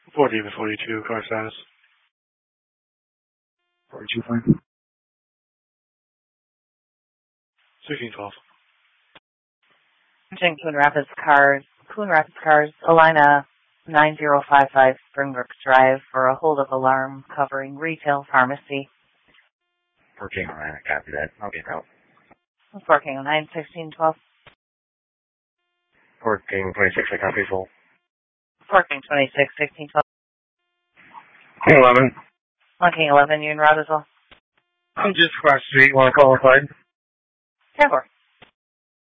40 to 42, car status. 42 fine. 1612. Coon Rapids Cars, Alina 9055 Springbrook Drive for a hold of alarm covering retail pharmacy. 1409, I copy that. I'll get out. 1409, 1612. 1426, I copy full. 1426, 1612. 11. King 11, you and Rob as well. I'm just across the street, want to call a slide? 10-4.